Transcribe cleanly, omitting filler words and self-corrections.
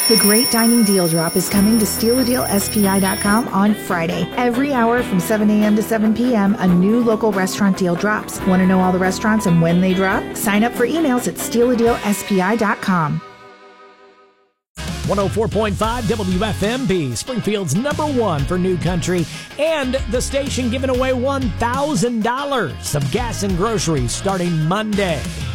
The Great Dining Deal Drop is coming to StealADealSPI.com on Friday. Every hour from 7 a.m. to 7 p.m., a new local restaurant deal drops. Want to know all the restaurants and when they drop? Sign up for emails at StealADealSPI.com. 104.5 WFMB, Springfield's #1 for new country, and the station giving away $1,000 of gas and groceries starting Monday.